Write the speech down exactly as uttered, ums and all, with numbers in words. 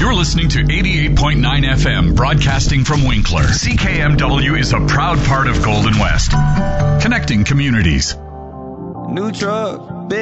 You're listening to eighty-eight point nine F M, broadcasting from Winkler. C K M W is a proud part of Golden West, connecting communities. New truck.